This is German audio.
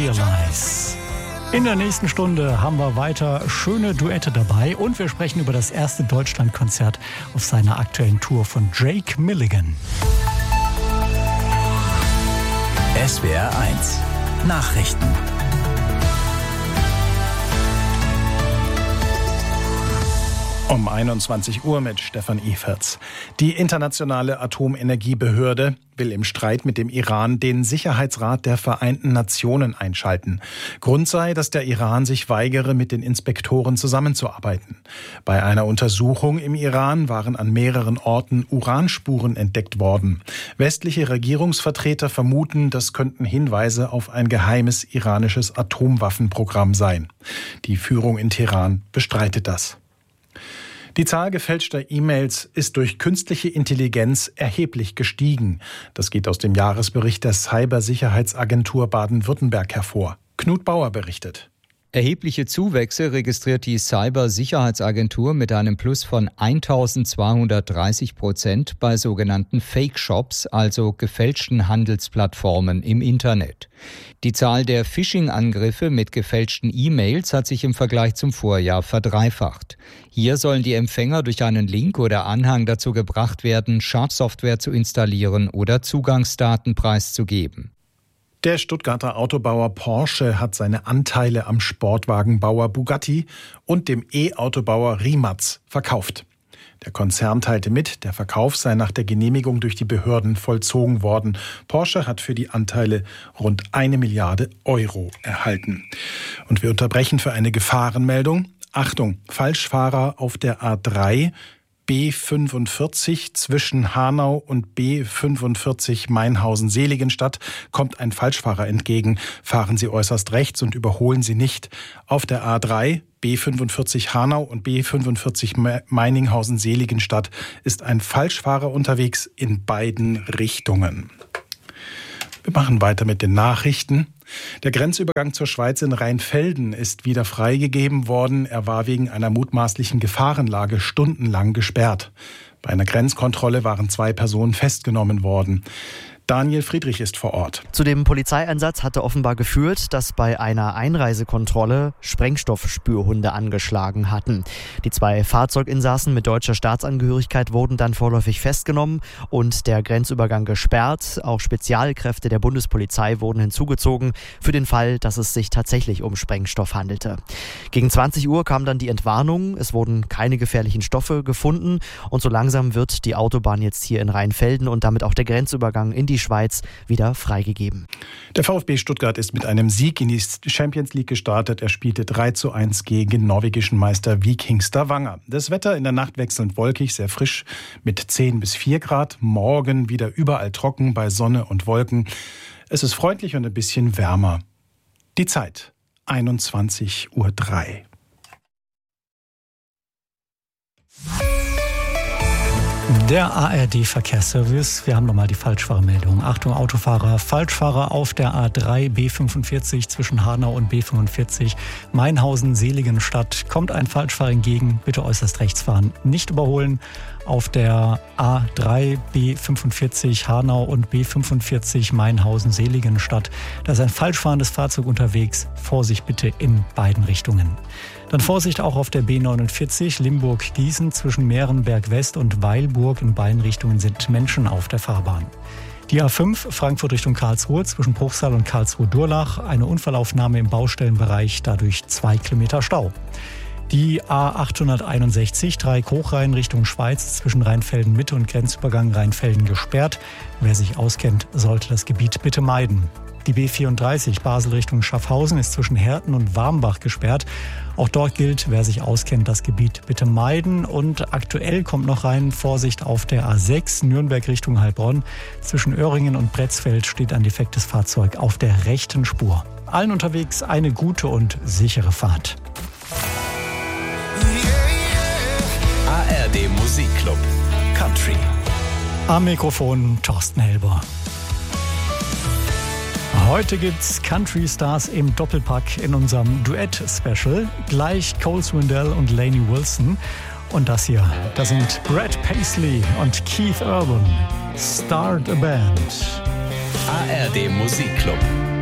Realize. In der nächsten Stunde haben wir weiter schöne Duette dabei und wir sprechen über das erste Deutschlandkonzert auf seiner aktuellen Tour von Drake Milligan. SWR 1 Nachrichten. Um 21 Uhr mit Stefan Eferts. Die Internationale Atomenergiebehörde will im Streit mit dem Iran den Sicherheitsrat der Vereinten Nationen einschalten. Grund sei, dass der Iran sich weigere, mit den Inspektoren zusammenzuarbeiten. Bei einer Untersuchung im Iran waren an mehreren Orten Uranspuren entdeckt worden. Westliche Regierungsvertreter vermuten, das könnten Hinweise auf ein geheimes iranisches Atomwaffenprogramm sein. Die Führung in Teheran bestreitet das. Die Zahl gefälschter E-Mails ist durch künstliche Intelligenz erheblich gestiegen. Das geht aus dem Jahresbericht der Cybersicherheitsagentur Baden-Württemberg hervor. Knut Bauer berichtet. Erhebliche Zuwächse registriert die Cybersicherheitsagentur mit einem Plus von 1230% bei sogenannten Fake-Shops, also gefälschten Handelsplattformen im Internet. Die Zahl der Phishing-Angriffe mit gefälschten E-Mails hat sich im Vergleich zum Vorjahr verdreifacht. Hier sollen die Empfänger durch einen Link oder Anhang dazu gebracht werden, Schadsoftware zu installieren oder Zugangsdaten preiszugeben. Der Stuttgarter Autobauer Porsche hat seine Anteile am Sportwagenbauer Bugatti und dem E-Autobauer Rimac verkauft. Der Konzern teilte mit, der Verkauf sei nach der Genehmigung durch die Behörden vollzogen worden. Porsche hat für die Anteile rund 1 Milliarde Euro erhalten. Und wir unterbrechen für eine Gefahrenmeldung. Achtung, Falschfahrer auf der A3. B45 zwischen Hanau und B45 Mainhausen-Seligenstadt kommt ein Falschfahrer entgegen. Fahren Sie äußerst rechts und überholen Sie nicht. Auf der A3 B45 Hanau und B45 Meininghausen-Seligenstadt ist ein Falschfahrer unterwegs in beiden Richtungen. Wir machen weiter mit den Nachrichten. Der Grenzübergang zur Schweiz in Rheinfelden ist wieder freigegeben worden. Er war wegen einer mutmaßlichen Gefahrenlage stundenlang gesperrt. Bei einer Grenzkontrolle waren 2 Personen festgenommen worden. Daniel Friedrich ist vor Ort. Zu dem Polizeieinsatz hatte offenbar geführt, dass bei einer Einreisekontrolle Sprengstoffspürhunde angeschlagen hatten. Die 2 Fahrzeuginsassen mit deutscher Staatsangehörigkeit wurden dann vorläufig festgenommen und der Grenzübergang gesperrt. Auch Spezialkräfte der Bundespolizei wurden hinzugezogen für den Fall, dass es sich tatsächlich um Sprengstoff handelte. Gegen 20 Uhr kam dann die Entwarnung. Es wurden keine gefährlichen Stoffe gefunden und so langsam wird die Autobahn jetzt hier in Rheinfelden und damit auch der Grenzübergang in die Schweiz wieder freigegeben. Der VfB Stuttgart ist mit einem Sieg in die Champions League gestartet. Er spielte 3:1 gegen norwegischen Meister Viking Stavanger. Das Wetter in der Nacht wechselnd wolkig, sehr frisch mit 10 bis 4 Grad. Morgen wieder überall trocken bei Sonne und Wolken. Es ist freundlich und ein bisschen wärmer. Die Zeit 21:03 Uhr. Der ARD-Verkehrsservice. Wir haben nochmal die Falschfahrermeldung. Achtung Autofahrer, Falschfahrer auf der A3 B45 zwischen Hanau und B45 Mainhausen-Seligenstadt. Kommt ein Falschfahrer entgegen, bitte äußerst rechts fahren. Nicht überholen. Auf der A3 B45 Hanau und B45 Mainhausen-Seligenstadt. Da ist ein falschfahrendes Fahrzeug unterwegs. Vorsicht bitte in beiden Richtungen. Dann Vorsicht auch auf der B49 Limburg-Gießen zwischen Mehrenberg West und Weilburg. In beiden Richtungen sind Menschen auf der Fahrbahn. Die A5 Frankfurt Richtung Karlsruhe zwischen Bruchsal und Karlsruhe-Durlach. Eine Unfallaufnahme im Baustellenbereich, dadurch 2 Kilometer Stau. Die A861 Dreieck-Hochrhein Richtung Schweiz zwischen Rheinfelden-Mitte und Grenzübergang Rheinfelden gesperrt. Wer sich auskennt, sollte das Gebiet bitte meiden. Die B34 Basel Richtung Schaffhausen ist zwischen Herten und Warmbach gesperrt. Auch dort gilt, wer sich auskennt, das Gebiet bitte meiden. Und aktuell kommt noch rein Vorsicht auf der A6 Nürnberg Richtung Heilbronn. Zwischen Öhringen und Bretzfeld steht ein defektes Fahrzeug auf der rechten Spur. Allen unterwegs eine gute und sichere Fahrt. ARD Musikclub Country. Am Mikrofon Thorsten Helber. Heute gibt's Country Stars im Doppelpack in unserem Duett-Special. Gleich Cole Swindell und Lainey Wilson. Und das hier, das sind Brad Paisley und Keith Urban. Start a Band. ARD Musikclub.